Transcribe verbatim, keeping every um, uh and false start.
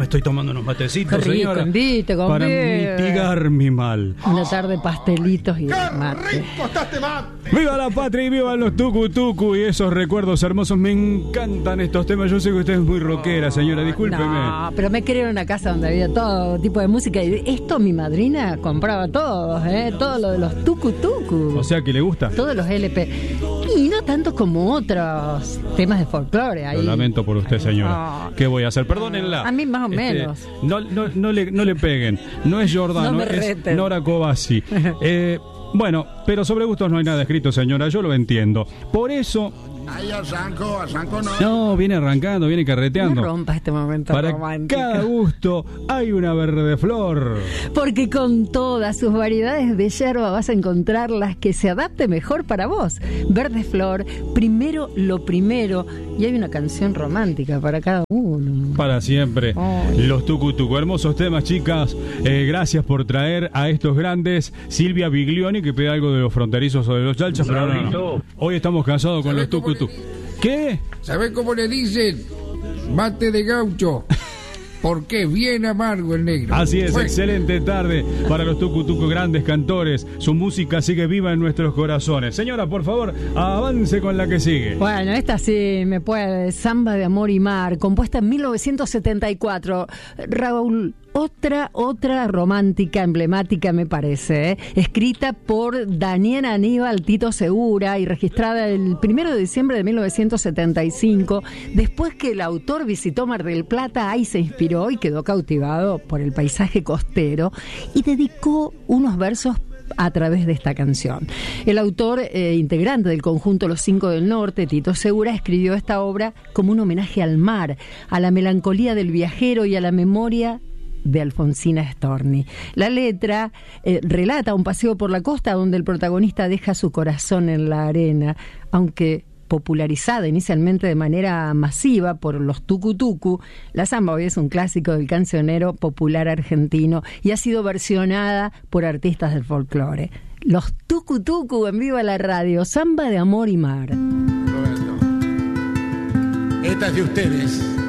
me estoy tomando unos matecitos, Qué rico, señora, invite, con para bien. mitigar mi mal. Una tarde pastelitos y ¡Qué mate. rico está este mate! ¡Viva la patria y viva los tucu tucu! Y esos recuerdos hermosos, me encantan estos temas. Yo sé que usted es muy rockera, señora, discúlpeme. No, pero me crié en una casa donde había todo tipo de música y esto mi madrina compraba todos, ¿eh? Todo lo de los tucu tucu. O sea que le gusta. Todos los L P. Y no tanto como otros temas de folclore. Ahí. Lo lamento por usted, señora. No. ¿Qué voy a hacer? Perdónenla. A mí más o menos. No, no, no, le, no le peguen. No es Giordano, No me es reten. Nora Covasi. Eh, bueno, pero sobre gustos no hay nada escrito, señora. Yo lo entiendo. Por eso... Ay, arranco, arranco no. No, viene arrancando, viene No carreteando. rompa este momento Para romántico. cada gusto hay una verde flor. Porque con todas sus variedades de yerba vas a encontrar las que se adapte mejor para vos. Verde Flor, primero lo primero. Y hay una canción romántica para cada uno. Para siempre. Ay. Los tucu tucu. Hermosos temas, chicas. Eh, gracias por traer a estos grandes. Silvia Biglioni, que pide algo de los fronterizos o de los chalchas, pero no, no. Hoy estamos cansados con los tucu tucu. ¿Qué? ¿Sabés cómo le dicen? Mate de gaucho. Porque es bien amargo el negro. Así es, Fue. excelente tarde para los tucu tucu, grandes cantores. Su música sigue viva en nuestros corazones. Señora, por favor, avance con la que sigue. Bueno, esta sí me puede. Samba de Amor y Mar, compuesta en mil novecientos setenta y cuatro. Raúl, otra, otra romántica emblemática me parece, ¿eh? Escrita por Daniel Aníbal Tito Segura y registrada el primero de diciembre de mil novecientos setenta y cinco. Después que el autor visitó Mar del Plata, ahí se inspiró y quedó cautivado por el paisaje costero y dedicó unos versos a través de esta canción. El autor, eh, integrante del conjunto Los Cinco del Norte, Tito Segura, escribió esta obra como un homenaje al mar, a la melancolía del viajero y a la memoria de Alfonsina Storni. La letra eh, relata un paseo por la costa donde el protagonista deja su corazón en la arena, aunque popularizada inicialmente de manera masiva por los tucu tucu, la samba hoy es un clásico del cancionero popular argentino y ha sido versionada por artistas del folclore. Los tucu tucu en Viva la Radio, Samba de Amor y Mar. Roberto. Esta es de ustedes.